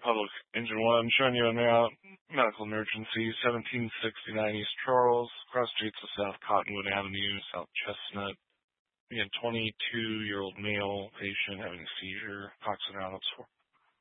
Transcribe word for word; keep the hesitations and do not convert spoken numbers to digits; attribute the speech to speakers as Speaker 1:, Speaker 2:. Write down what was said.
Speaker 1: Public Engine one, showing you a now medical emergency, seventeen sixty-nine East Charles, cross streets of South Cottonwood Avenue, South Chestnut. We had twenty-two-year-old male patient having a seizure, Cox and Adams